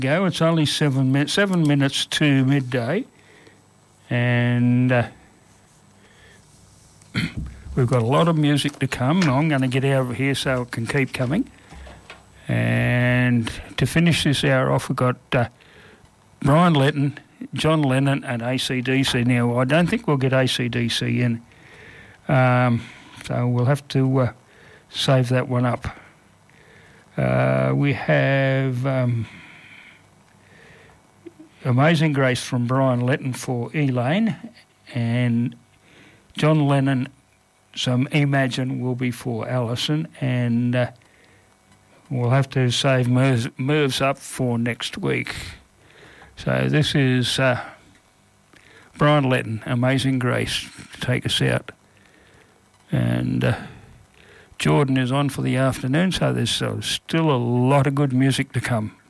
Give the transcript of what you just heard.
Go. It's only 7 minutes to midday, and we've got a lot of music to come. I'm going to get out of here so it can keep coming. And to finish this hour off, we've got Brian Letton, John Lennon and AC/DC. Now, I don't think we'll get AC/DC in, so we'll have to save that one up. We have Amazing Grace from Brian Letton for Elaine, and John Lennon, some Imagine will be for Alison, and we'll have to save Mervs up for next week. So this is Brian Letton, Amazing Grace, to take us out. And Jordan is on for the afternoon, so there's still a lot of good music to come.